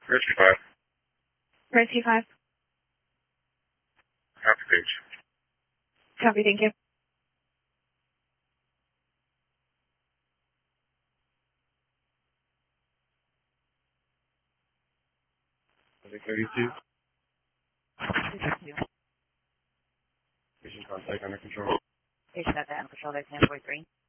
Rescue 5. Rescue 5. Copy page. Copy, thank you. Subject 32. Patient contact under control. Patient at the under control, there's 1043.